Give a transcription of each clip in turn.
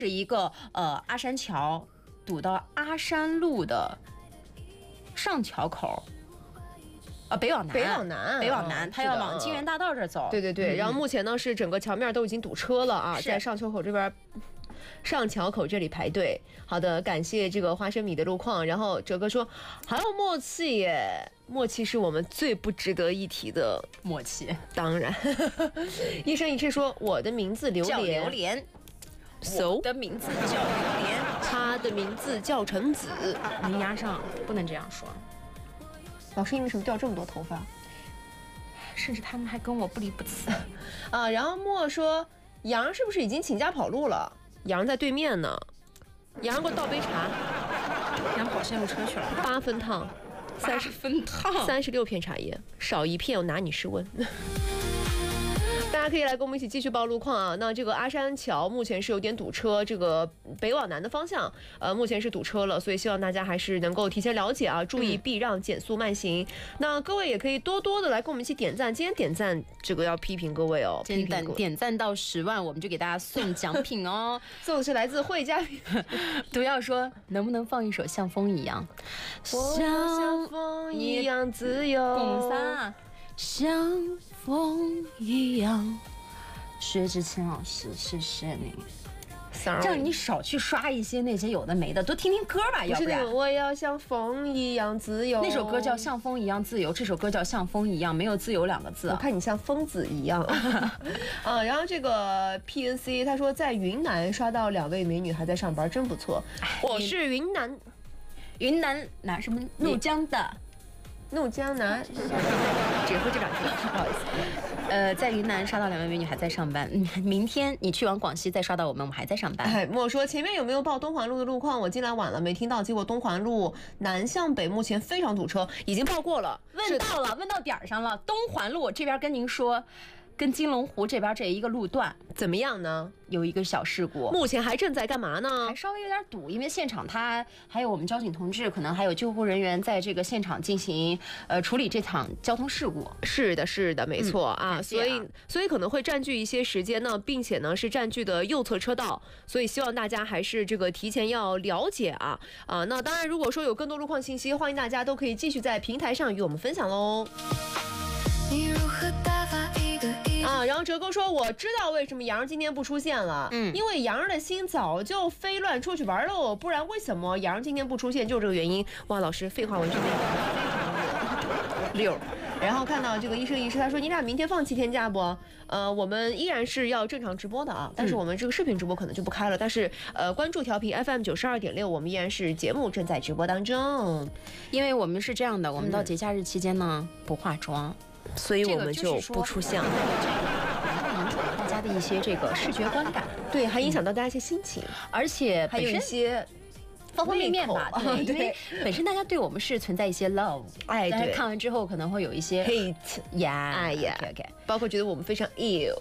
是一个阿山桥堵到阿山路的上桥口。北往南，他要往金源大道这儿走。 对对对，然后目前呢是整个桥面都已经堵车了啊，在上桥口这边。上桥口这里排队。好的，感谢这个花生米的路况。然后哲哥说还有默契耶，默契是我们最不值得一提的默契。 当然，一生一世说我的名字榴莲， 叫榴莲。我的名字叫榴莲， 他的名字叫橙子。 没压上，不能这样说。 老师，你为什么掉这么多头发？ 甚至他们还跟我不离不弃啊。然后莫说杨是不是已经请假跑路了？杨在对面呢。杨给我倒杯茶。 杨跑线路车去了。 8分烫 ，8分烫 ，36片茶叶，少一片我拿你试问。大家可以来跟我们一起继续报路况啊。那这个阿山桥目前是有点堵车，这个北往南的方向，目前是堵车了，所以希望大家还是能够提前了解啊，注意避让，减速慢行。那各位也可以多多的来跟我们一起点赞，今天点赞这个要批评各位哦， 今天点赞到10万，我们就给大家送奖品哦。 送的是来自惠家毒药说能不能放一首像风一样， 像风一样自由， 共三像风一样。薛之谦老师，谢谢你。这样你少去刷一些那些有的没的，多听听歌吧，要不然。 我要像风一样自由。 那首歌叫《像风一样自由》，这首歌叫《像风一样》，没有自由2个字。 我看你像疯子一样。啊，然后这个 PNC 他说在云南刷到2位美女还在上班，真不错。我是云南哪什么怒江的。 怒江南，只会这2句了，不好意思。在云南刷到2位美女还在上班，明天你去往广西再刷到我们还在上班。 哎，莫说前面有没有报东环路的路况？我进来晚了没听到，结果东环路南向北目前非常堵车，已经报过了， 问到点儿上了。东环路这边跟您说。跟金龙湖这边这一个路段怎么样呢？ 有一个小事故， 目前还正在干嘛呢？ 还稍微有点堵，因为现场它还有我们交警同志，可能还有救护人员在这个现场进行处理这场交通事故。 是的，没错啊，所以可能会占据一些时间呢，并且呢是占据的右侧车道，所以希望大家还是这个提前要了解啊。那当然，如果说有更多路况信息，欢迎大家都可以继续在平台上与我们分享喽。你如何打发然后哲哥说我知道为什么杨今天不出现了，因为杨的心早就飞乱出去玩喽，不然为什么杨今天不出现就是这个原因。哇，老师废话文学那个非常溜。然后看到这个一生一世，他说你俩明天放7天假不？我们依然是要正常直播的啊，但是我们这个视频直播可能就不开了，但是关注调频 FM 92.6，我们依然是节目正在直播当中。 因为我们是这样的，我们到节假日期间呢不化妆。 所以我们就不出现了， 影响大家的一些这个视觉观感， 对，还影响到大家一些心情， 而且还有一些方方面面吧，对，因为本身大家对我们是存在一些 love， 哎，对， 看完之后可能会有一些 hate， 呀， 哎呀，包括觉得我们非常 ill，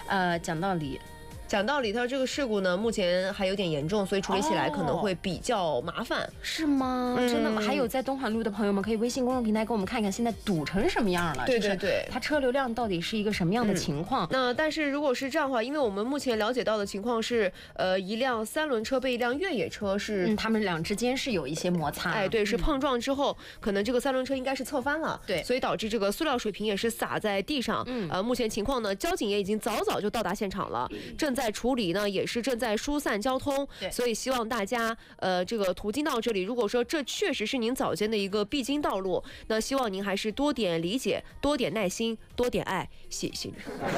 讲道理，它这个事故呢，目前还有点严重，所以处理起来可能会比较麻烦， 是吗？真的吗？还有在东环路的朋友们，可以微信公众平台给我们看看现在堵成什么样了。 对， 它车流量到底是一个什么样的情况？ 那但是如果是这样的话，因为我们目前了解到的情况是，一辆3轮车被一辆越野车是， 他们俩之间是有一些摩擦， 哎，对，是碰撞之后，可能这个3轮车应该是侧翻了， 对， 所以导致这个塑料水瓶也是洒在地上。目前情况呢，交警也已经早就到达现场了，正在处理呢。也是正在疏散交通，所以希望大家这个途经到这里，如果说这确实是您早间的一个必经道路，那希望您还是多点理解，多点耐心，多点爱，谢谢。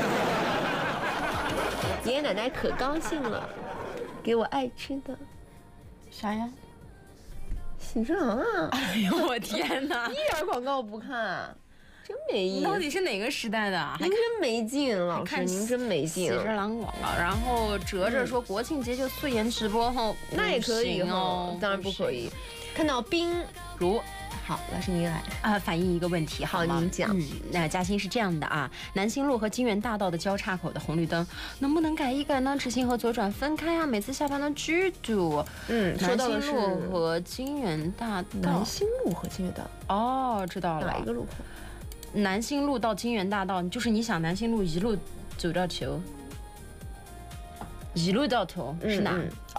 爷爷奶奶可高兴了，给我爱吃的。 啥呀？ 喜之郎啊！ 哎呦我天哪， 一点广告不看。真没意思， 到底是哪个时代的？ 您真没劲，老师，您真没劲。 喜之郎广告，然后哲说国庆节就素颜直播后， 那也可以哦，当然不可以。看到冰如，好，老师您来反映一个问题，好吗？ 您讲。 那嘉欣是这样的啊，南新路和金源大道的交叉口的红绿灯能不能改一改呢？直行和左转分开啊，每次下班都巨堵。 说到的是南新路和金源大道。 南新路和金源大道。 哦，知道了。 哪一个路口？ 南新路到金源大道，就是你想南新路一路走到球， 一路到头是哪？